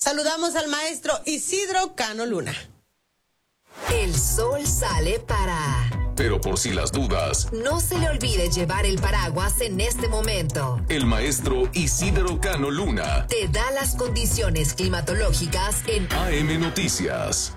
Saludamos al maestro Isidro Cano Luna. El sol sale para... Pero por si las dudas, no se le olvide llevar el paraguas en este momento. El maestro Isidro Cano Luna te da las condiciones climatológicas en AM Noticias.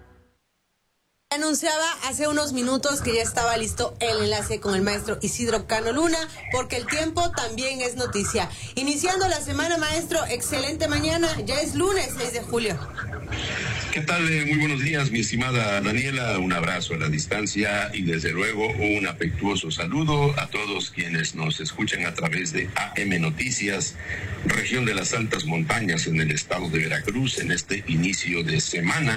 Anunciaba hace unos minutos que ya estaba listo el enlace con el maestro Isidro Cano Luna, porque el tiempo también es noticia. Iniciando la semana, maestro, excelente mañana, ya es lunes 6 de julio. ¿Qué tal? Muy buenos días, mi estimada Daniela, un abrazo a la distancia y desde luego un afectuoso saludo a todos quienes nos escuchan a través de AM Noticias, región de las altas montañas en el estado de Veracruz, en este inicio de semana,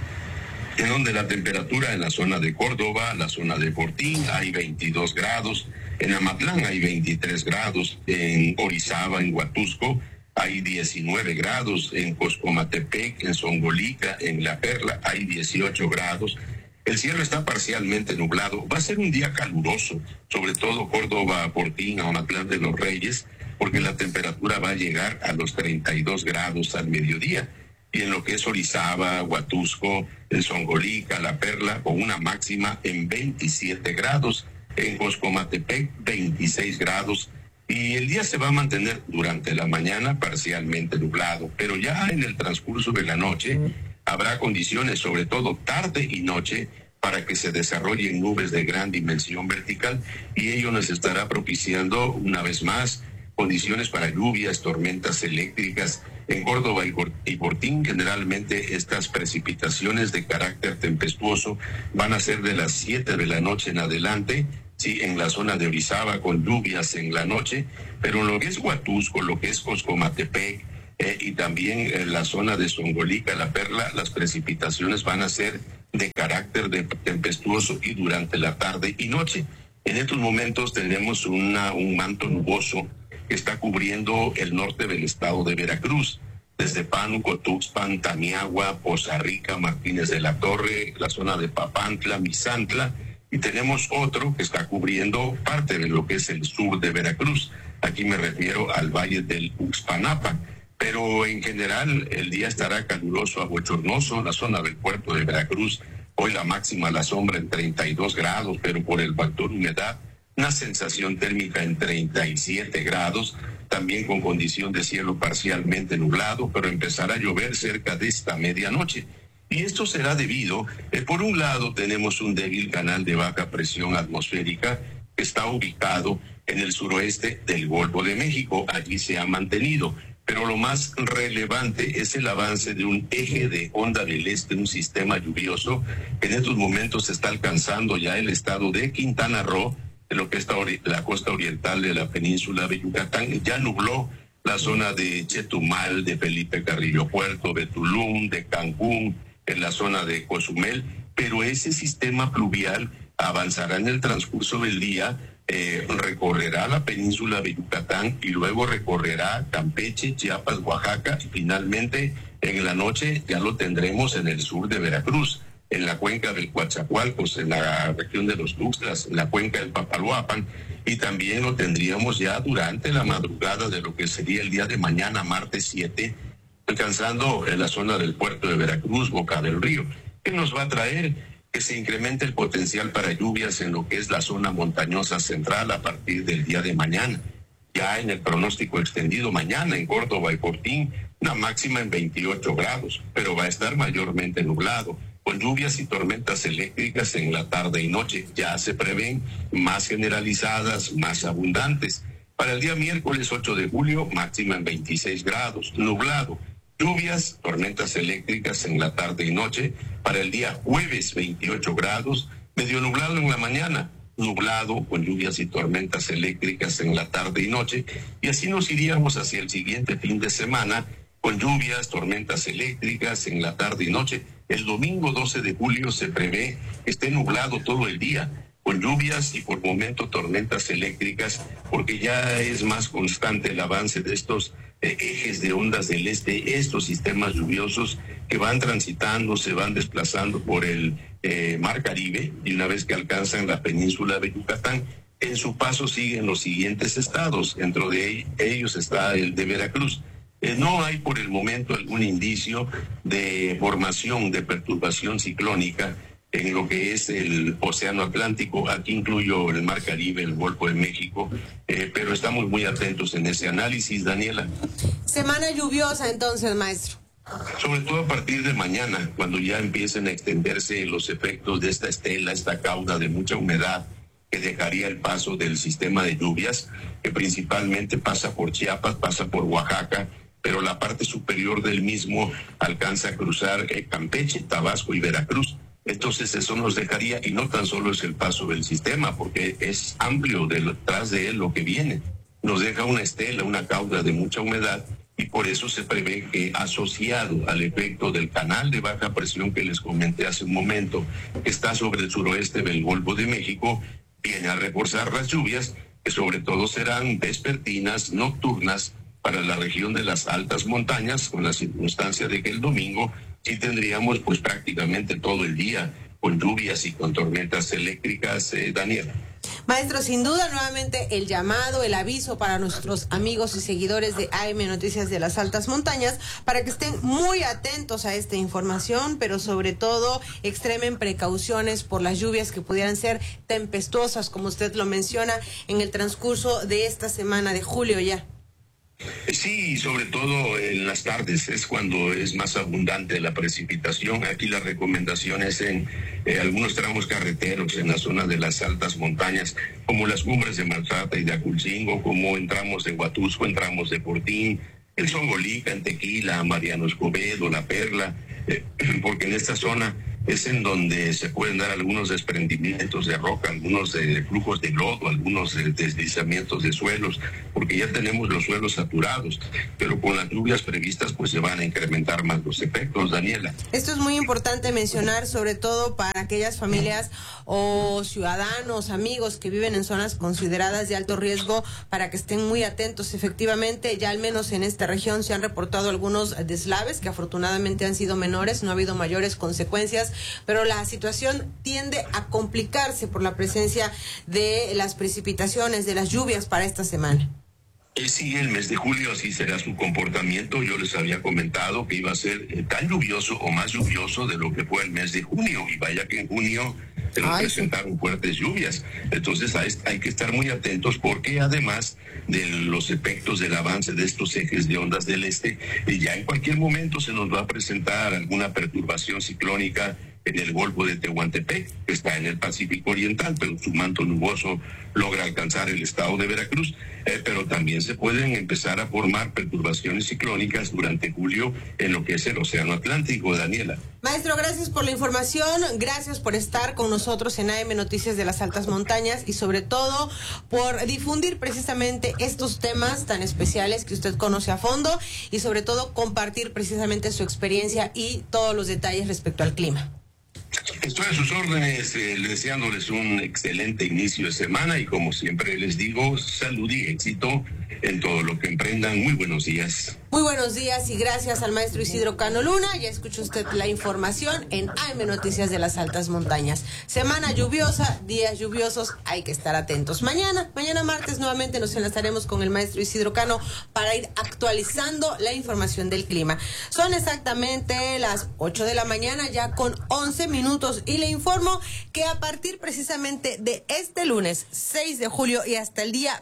en donde la temperatura en la zona de Córdoba, la zona de Fortín, hay 22 grados, en Amatlán hay 23 grados, en Orizaba, en Huatusco, hay 19 grados, en Coscomatepec, en Zongolica, en La Perla, hay 18 grados. El cielo está parcialmente nublado. Va a ser un día caluroso, sobre todo Córdoba, Fortín, Amatlán de los Reyes, porque la temperatura va a llegar a los 32 grados al mediodía. Y en lo que es Orizaba, Huatusco, en Zongolica, La Perla, con una máxima en 27 grados. En Coscomatepec, 26 grados. Y el día se va a mantener durante la mañana parcialmente nublado, pero ya en el transcurso de la noche habrá condiciones, sobre todo tarde y noche, para que se desarrollen nubes de gran dimensión vertical y ello nos estará propiciando una vez más condiciones para lluvias, tormentas eléctricas. En Córdoba y Fortín, generalmente estas precipitaciones de carácter tempestuoso van a ser de las 7 de la noche en adelante. Sí, en la zona de Orizaba con lluvias en la noche, pero en lo que es Huatusco, lo que es Coscomatepec y también en la zona de Zongolica, La Perla, las precipitaciones van a ser de carácter tempestuoso y durante la tarde y noche. En estos momentos tenemos un manto nuboso que está cubriendo el norte del estado de Veracruz, desde Pánuco, Tuxpan, Taniagua, Poza Rica, Martínez de la Torre, la zona de Papantla, Misantla, y tenemos otro que está cubriendo parte de lo que es el sur de Veracruz. Aquí me refiero al valle del Uxpanapa, pero en general el día estará caluroso a bochornoso. La zona del puerto de Veracruz, hoy la máxima a la sombra en 32 grados, pero por el factor humedad, una sensación térmica en 37 grados, también con condición de cielo parcialmente nublado, pero empezará a llover cerca de esta medianoche. Y esto será debido, por un lado tenemos un débil canal de baja presión atmosférica que está ubicado en el suroeste del Golfo de México, allí se ha mantenido, pero lo más relevante es el avance de un eje de onda del este, un sistema lluvioso que en estos momentos está alcanzando ya el estado de Quintana Roo, de lo que está la costa oriental de la península de Yucatán, ya nubló la zona de Chetumal, de Felipe Carrillo Puerto, de Tulum, de Cancún, en la zona de Cozumel, pero ese sistema pluvial avanzará en el transcurso del día, recorrerá la península de Yucatán y luego recorrerá Campeche, Chiapas, Oaxaca y finalmente en la noche ya lo tendremos en el sur de Veracruz, en la cuenca del Coatzacoalcos, en la región de los Tuxtlas, en la cuenca del Papaloapan, y también lo tendríamos ya durante la madrugada de lo que sería el día de mañana, martes 7, alcanzando en la zona del puerto de Veracruz, Boca del Río, que nos va a traer que se incremente el potencial para lluvias en lo que es la zona montañosa central a partir del día de mañana. Ya en el pronóstico extendido mañana en Córdoba y Fortín, una máxima en 28 grados, pero va a estar mayormente nublado, con lluvias y tormentas eléctricas en la tarde y noche. Ya se prevén más generalizadas, más abundantes. Para el día miércoles 8 de julio, máxima en 26 grados, nublado. Lluvias, tormentas eléctricas en la tarde y noche. Para el día jueves 28 grados, medio nublado en la mañana, nublado con lluvias y tormentas eléctricas en la tarde y noche. Y así nos iríamos hacia el siguiente fin de semana con lluvias, tormentas eléctricas en la tarde y noche. El domingo 12 de julio se prevé que esté nublado todo el día, con lluvias y por momento tormentas eléctricas, porque ya es más constante el avance de estos ejes de ondas del este, estos sistemas lluviosos que van transitando, se van desplazando por el Mar Caribe, y una vez que alcanzan la península de Yucatán, en su paso siguen los siguientes estados. Dentro de ellos está el de Veracruz. No hay por el momento algún indicio de formación de perturbación ciclónica en lo que es el Océano Atlántico. Aquí incluyo el Mar Caribe, el Golfo de México, pero estamos muy atentos en ese análisis, Daniela. Semana lluviosa entonces, maestro. Sobre todo a partir de mañana, cuando ya empiecen a extenderse los efectos de esta estela, esta cauda de mucha humedad que dejaría el paso del sistema de lluvias, que principalmente pasa por Chiapas, pasa por Oaxaca, pero la parte superior del mismo alcanza a cruzar Campeche, Tabasco y Veracruz. Entonces eso nos dejaría, y no tan solo es el paso del sistema, porque es amplio detrás de él lo que viene. Nos deja una estela, una cauda de mucha humedad, y por eso se prevé que, asociado al efecto del canal de baja presión que les comenté hace un momento, que está sobre el suroeste del Golfo de México, viene a reforzar las lluvias, que sobre todo serán vespertinas, nocturnas, para la región de las altas montañas, con la circunstancia de que el domingo sí tendríamos pues prácticamente todo el día con lluvias y con tormentas eléctricas, Daniela. Maestro, sin duda, nuevamente el llamado, el aviso para nuestros amigos y seguidores de AM Noticias de las Altas Montañas, para que estén muy atentos a esta información, pero sobre todo extremen precauciones por las lluvias que pudieran ser tempestuosas, como usted lo menciona, en el transcurso de esta semana de julio ya. Sí, sobre todo en las tardes es cuando es más abundante la precipitación. Aquí las recomendaciones en algunos tramos carreteros en la zona de las altas montañas, como las cumbres de Maltrata y de Aculcingo, como en tramos de Huatusco, en tramos de Portín, en Songolica, en Tequila, Mariano Escobedo, La Perla, porque en esta zona es en donde se pueden dar algunos desprendimientos de roca, algunos flujos de lodo, algunos deslizamientos de suelos, porque ya tenemos los suelos saturados, pero con las lluvias previstas pues se van a incrementar más los efectos, Daniela. Esto es muy importante mencionar, sobre todo para aquellas familias o ciudadanos, amigos que viven en zonas consideradas de alto riesgo, para que estén muy atentos. Efectivamente, ya al menos en esta región se han reportado algunos deslaves que afortunadamente han sido menores, no ha habido mayores consecuencias, pero la situación tiende a complicarse por la presencia de las precipitaciones, de las lluvias para esta semana. Sí, el mes de julio así será su comportamiento. Yo les había comentado que iba a ser tan lluvioso o más lluvioso de lo que fue el mes de junio, y vaya que en junio se nos presentaron fuertes lluvias. Entonces hay que estar muy atentos, porque además de los efectos del avance de estos ejes de ondas del este, ya en cualquier momento se nos va a presentar alguna perturbación ciclónica en el Golfo de Tehuantepec, que está en el Pacífico Oriental, pero su manto nuboso logra alcanzar el estado de Veracruz, pero también se pueden empezar a formar perturbaciones ciclónicas durante julio en lo que es el Océano Atlántico, Daniela. Maestro, gracias por la información, gracias por estar con nosotros en AM Noticias de las Altas Montañas, y sobre todo por difundir precisamente estos temas tan especiales que usted conoce a fondo, y sobre todo compartir precisamente su experiencia y todos los detalles respecto al clima. Estoy a sus órdenes, deseándoles un excelente inicio de semana, y como siempre les digo, salud y éxito en todo lo que emprendan. Muy buenos días. Muy buenos días, y gracias al maestro Isidro Cano Luna. Ya escuchó usted la información en AM Noticias de las Altas Montañas. Semana lluviosa, días lluviosos, hay que estar atentos. Mañana martes, nuevamente nos enlazaremos con el maestro Isidro Cano para ir actualizando la información del clima. Son exactamente las 8 de la mañana, ya con 11 minutos, y le informo que a partir precisamente de este lunes 6 de julio y hasta el día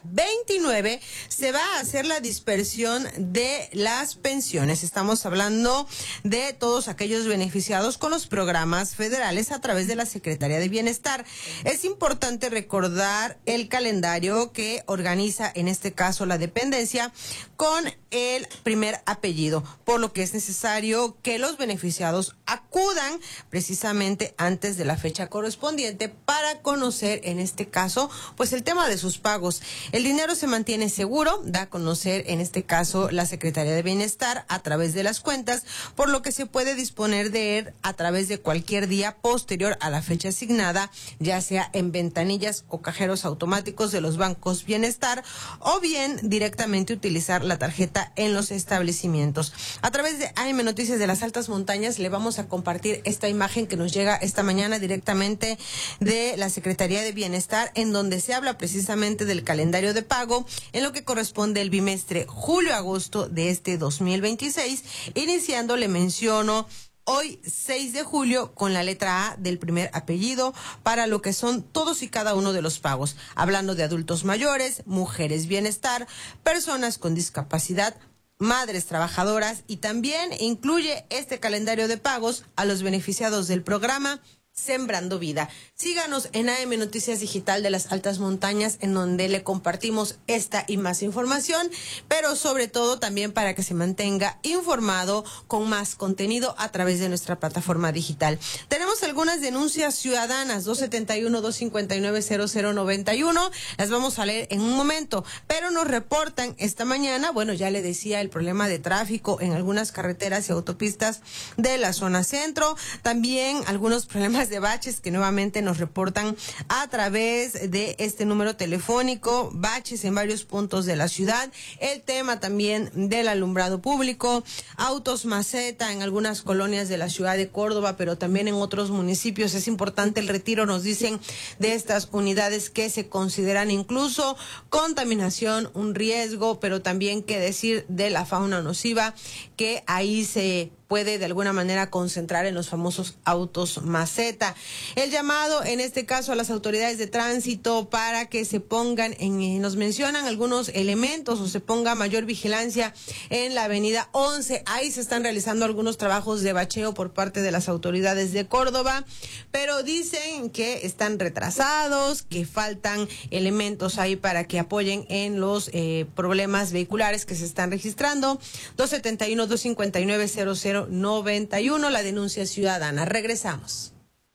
29 se va a hacer la dispersión de las pensiones. Estamos hablando de todos aquellos beneficiados con los programas federales a través de la Secretaría de Bienestar. Es importante recordar el calendario que organiza en este caso la dependencia con el primer apellido, por lo que es necesario que los beneficiados acudan precisamente antes de la fecha correspondiente para conocer, en este caso, pues el tema de sus pagos. El dinero se mantiene seguro, da a conocer en este caso la Secretaría de Bienestar a través de las cuentas, por lo que se puede disponer de él a través de cualquier día posterior a la fecha asignada, ya sea en ventanillas o cajeros automáticos de los bancos Bienestar, o bien directamente utilizar la tarjeta en los establecimientos. A través de AM Noticias de las Altas Montañas le vamos a compartir esta imagen que nos llega esta mañana directamente de la Secretaría de Bienestar, en donde se habla precisamente del calendario de pago en lo que corresponde corresponde el bimestre julio-agosto de este 2026. Iniciando, le menciono hoy 6 de julio con la letra A del primer apellido para lo que son todos y cada uno de los pagos, hablando de adultos mayores, mujeres bienestar, personas con discapacidad, madres trabajadoras, y también incluye este calendario de pagos a los beneficiados del programa Sembrando Vida. Síganos en AM Noticias Digital de las Altas Montañas, en donde le compartimos esta y más información, pero sobre todo también para que se mantenga informado con más contenido a través de nuestra plataforma digital. Tenemos algunas denuncias ciudadanas, 271-259-0091, las vamos a leer en un momento, pero nos reportan esta mañana, bueno, ya le decía, el problema de tráfico en algunas carreteras y autopistas de la zona centro, también algunos problemas de baches que nuevamente nos reportan a través de este número telefónico, baches en varios puntos de la ciudad, el tema también del alumbrado público, autos maceta en algunas colonias de la ciudad de Córdoba, pero también en otros municipios. Es importante el retiro, nos dicen, de estas unidades que se consideran incluso contaminación, un riesgo, pero también qué decir de la fauna nociva que ahí se puede de alguna manera concentrar en los famosos autos maceta. El llamado en este caso a las autoridades de tránsito para que se pongan nos mencionan algunos elementos o se ponga mayor vigilancia en la avenida 11. Ahí se están realizando algunos trabajos de bacheo por parte de las autoridades de Córdoba, pero dicen que están retrasados, que faltan elementos ahí para que apoyen en los problemas vehiculares que se están registrando. 271-259-0091, la denuncia ciudadana. Regresamos.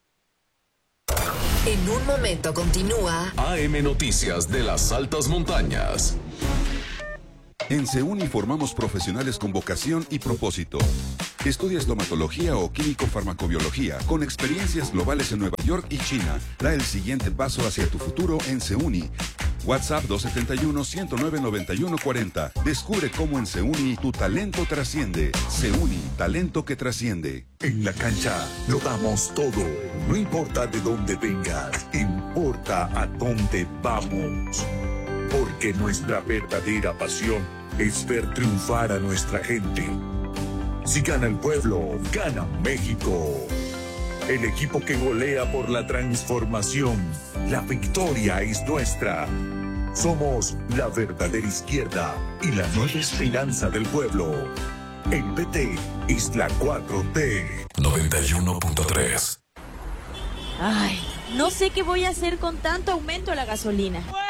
En un momento continúa AM Noticias de las Altas Montañas. En SEUNI formamos profesionales con vocación y propósito. Estudia estomatología o químico-farmacobiología con experiencias globales en Nueva York y China. Da el siguiente paso hacia tu futuro en SEUNI. WhatsApp 271-109-9140. Descubre cómo en SEUNI tu talento trasciende. SEUNI, talento que trasciende. En la cancha lo damos todo. No importa de dónde vengas, importa a dónde vamos. Porque nuestra verdadera pasión es ver triunfar a nuestra gente. Si gana el pueblo, gana México. El equipo que golea por la transformación. La victoria es nuestra. Somos la verdadera izquierda y la nueva esperanza del pueblo. El PT es la 4T. 91.3. Ay, no sé qué voy a hacer con tanto aumento a la gasolina.